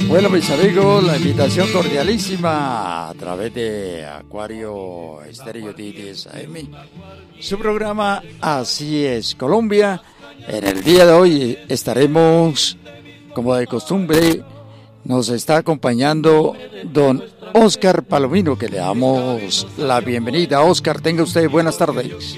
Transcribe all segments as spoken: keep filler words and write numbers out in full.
Bueno, mis amigos, la invitación cordialísima a través de Acuario Estéreo diez A M, su programa Así es Colombia. En el día de hoy estaremos, como de costumbre, nos está acompañando don Oscar Palomino, que le damos la bienvenida. Oscar, tenga usted buenas tardes.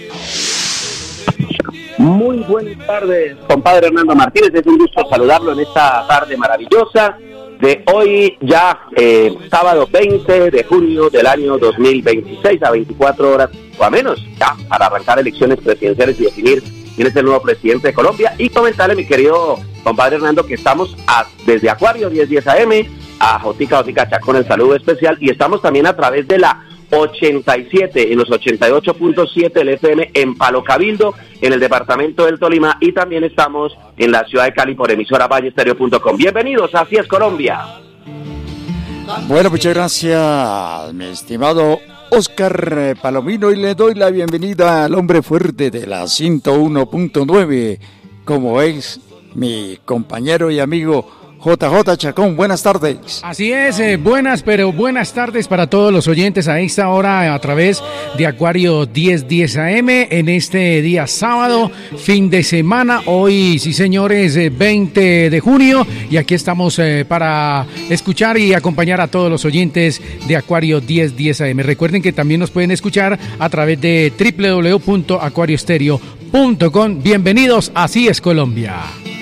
Muy buenas tardes, compadre Hernando Martínez. Es un gusto saludarlo en esta tarde maravillosa de hoy, ya eh, sábado veinte de junio del año dos mil veintiséis, a veinticuatro horas o a menos, ya para arrancar elecciones presidenciales y definir quién es el nuevo presidente de Colombia. Y comentarle, mi querido compadre Hernando, que estamos a, desde Acuario diez diez A M, a Jotica Jotica Chacón, el saludo especial, y estamos también a través de la ochenta y siete, en los ochenta y ocho punto siete del F M en Palo Cabildo, en el departamento del Tolima, y también estamos en la ciudad de Cali por emisora valle estéreo punto com. Bienvenidos, Así es Colombia. Bueno, muchas gracias, mi estimado Oscar Palomino, y le doy la bienvenida al hombre fuerte de la ciento uno punto nueve, como es mi compañero y amigo J J Chacón. Buenas tardes. Así es, eh, buenas, pero buenas tardes para todos los oyentes a esta hora a través de Acuario diez diez A M en este día sábado, fin de semana. Hoy, sí señores, eh, veinte de junio, y aquí estamos eh, para escuchar y acompañar a todos los oyentes de Acuario diez diez A M. Recuerden que también nos pueden escuchar a través de doble u doble u doble u punto acuario estéreo punto com. Bienvenidos, Así es Colombia.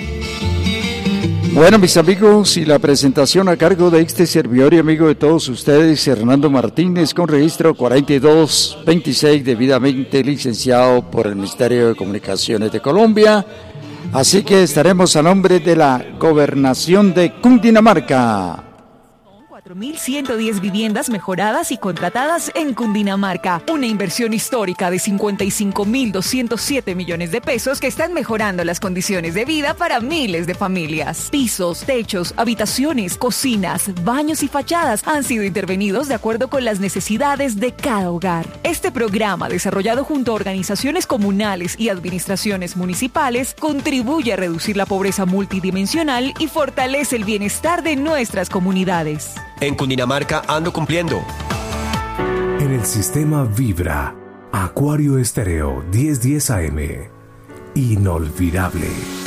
Bueno, mis amigos, y la presentación a cargo de este servidor y amigo de todos ustedes, Hernando Martínez, con registro cuarenta y dos veintiséis, debidamente licenciado por el Ministerio de Comunicaciones de Colombia. Así que estaremos a nombre de la Gobernación de Cundinamarca. cuatro mil ciento diez viviendas mejoradas y contratadas en Cundinamarca. Una inversión histórica de cincuenta y cinco mil doscientos siete millones de pesos que están mejorando las condiciones de vida para miles de familias. Pisos, techos, habitaciones, cocinas, baños y fachadas han sido intervenidos de acuerdo con las necesidades de cada hogar. Este programa, desarrollado junto a organizaciones comunales y administraciones municipales, contribuye a reducir la pobreza multidimensional y fortalece el bienestar de nuestras comunidades. En Cundinamarca ando cumpliendo. En el sistema Vibra, Acuario Estéreo diez diez A M. Inolvidable.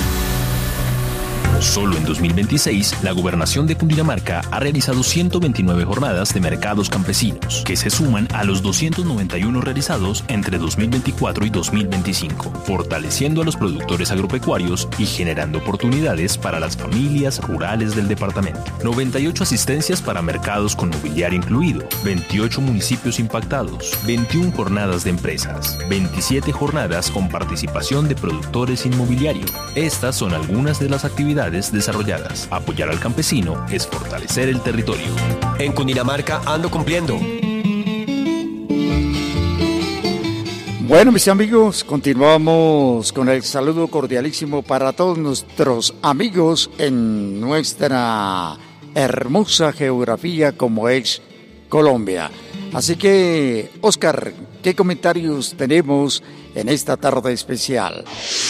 Solo en dos mil veintiséis, la Gobernación de Cundinamarca ha realizado ciento veintinueve jornadas de mercados campesinos, que se suman a los doscientos noventa y uno realizados entre dos mil veinticuatro y dos mil veinticinco, fortaleciendo a los productores agropecuarios y generando oportunidades para las familias rurales del departamento. noventa y ocho asistencias para mercados con mobiliario incluido, veintiocho municipios impactados, veintiuna jornadas de empresas, veintisiete jornadas con participación de productores inmobiliario. Estas son algunas de las actividades desarrolladas. Apoyar al campesino es fortalecer el territorio. En Cundinamarca ando cumpliendo. Bueno, mis amigos, continuamos con el saludo cordialísimo para todos nuestros amigos en nuestra hermosa geografía como es Colombia. Así que, Oscar, ¿qué comentarios tenemos en esta tarde especial?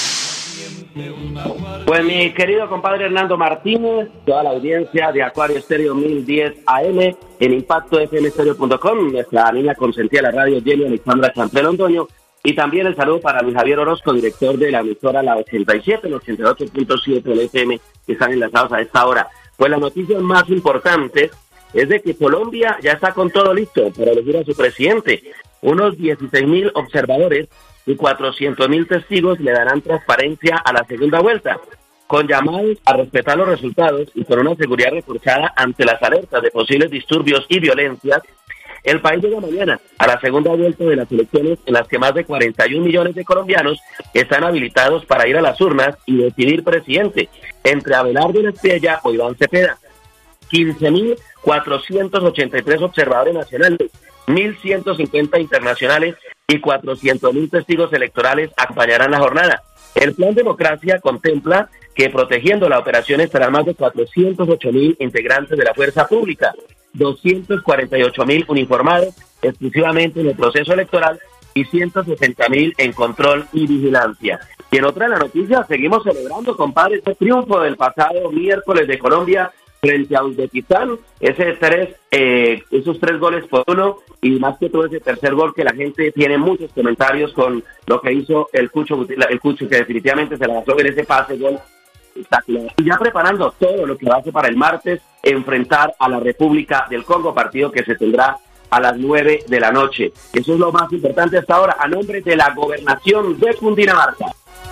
Pues mi querido compadre Hernando Martínez, toda la audiencia de Acuario Estéreo mil diez A M en impacto f m estéreo punto com, nuestra niña consentida de la radio, Jenny Alexandra Chantel Londoño, y también el saludo para Luis Javier Orozco, director de la emisora La ochenta y siete, el ochenta y ocho punto siete del F M, que están enlazados a esta hora. Pues la noticia más importante es de que Colombia ya está con todo listo para elegir a su presidente. Unos dieciséis mil observadores y cuatrocientos mil testigos le darán transparencia a la segunda vuelta, con llamados a respetar los resultados y con una seguridad reforzada ante las alertas de posibles disturbios y violencias. El país llega mañana a la segunda vuelta de las elecciones, en las que más de cuarenta y un millones de colombianos están habilitados para ir a las urnas y decidir presidente, entre Abelardo Espiella o Iván Cepeda. quince mil cuatrocientos ochenta y tres observadores nacionales, mil ciento cincuenta internacionales y cuatrocientos mil testigos electorales acompañarán la jornada. El Plan Democracia contempla que protegiendo la operación estarán más de cuatrocientos ocho mil integrantes de la fuerza pública, doscientos cuarenta y ocho mil uniformados exclusivamente en el proceso electoral y ciento sesenta mil en control y vigilancia. Y en otra de las noticias, seguimos celebrando, compadre, este triunfo del pasado miércoles de Colombia frente a Uzbekistán, ese tres, eh, esos tres goles por uno, y más que todo ese tercer gol que la gente tiene muchos comentarios con lo que hizo el Cucho, el Cucho que definitivamente se la pasó en ese pase gol espectacular. Y ya preparando todo lo que va a hacer para el martes, enfrentar a la República del Congo, partido que se tendrá a las nueve de la noche. Eso es lo más importante hasta ahora, a nombre de la Gobernación de Cundinamarca.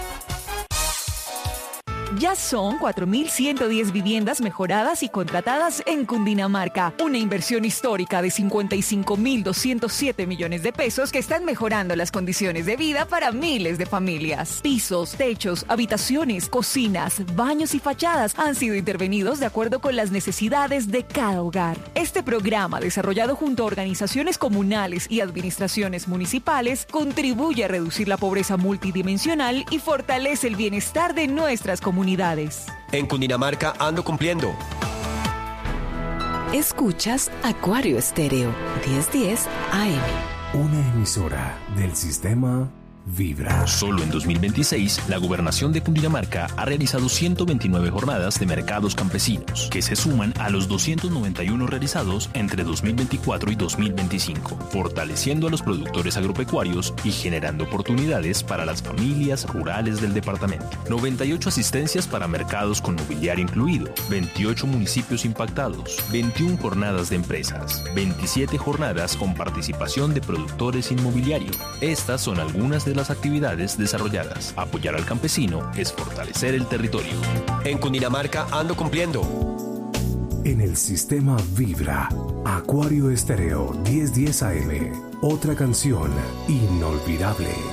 Ya son cuatro mil ciento diez viviendas mejoradas y contratadas en Cundinamarca. Una inversión histórica de cincuenta y cinco mil doscientos siete millones de pesos que están mejorando las condiciones de vida para miles de familias. Pisos, techos, habitaciones, cocinas, baños y fachadas han sido intervenidos de acuerdo con las necesidades de cada hogar. Este programa, desarrollado junto a organizaciones comunales y administraciones municipales, contribuye a reducir la pobreza multidimensional y fortalece el bienestar de nuestras comunidades. En Cundinamarca ando cumpliendo. Escuchas Acuario Estéreo diez diez A M. Una emisora del sistema Vibra. Solo en dos mil veintiséis, la Gobernación de Cundinamarca ha realizado ciento veintinueve jornadas de mercados campesinos, que se suman a los doscientos noventa y uno realizados entre dos mil veinticuatro y dos mil veinticinco, fortaleciendo a los productores agropecuarios y generando oportunidades para las familias rurales del departamento. noventa y ocho asistencias para mercados con mobiliario incluido, veintiocho municipios impactados, veintiuna jornadas de empresas, veintisiete jornadas con participación de productores inmobiliario. Estas son algunas de las actividades desarrolladas. Apoyar al campesino es fortalecer el territorio. En Cundinamarca ando cumpliendo. En el sistema Vibra, Acuario Estéreo diez diez A M. Otra canción inolvidable.